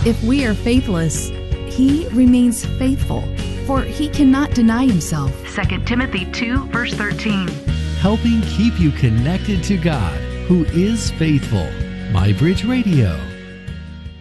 If we are faithless, He remains faithful, for He cannot deny Himself. 2 Timothy 2, verse 13. Helping keep you connected to God, who is faithful. MyBridge Radio.